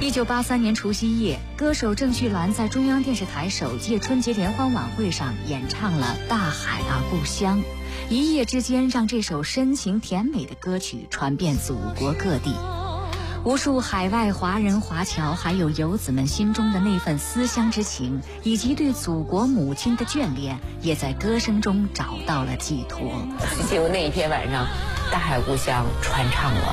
1983年除夕夜，歌手郑绪岚在中央电视台首届春节联欢晚会上演唱了《大海啊故乡》，一夜之间让这首深情甜美的歌曲传遍祖国各地。无数海外华人华侨还有游子们心中的那份思乡之情，以及对祖国母亲的眷恋，也在歌声中找到了寄托。 就那一天晚上，《大海故乡》传唱了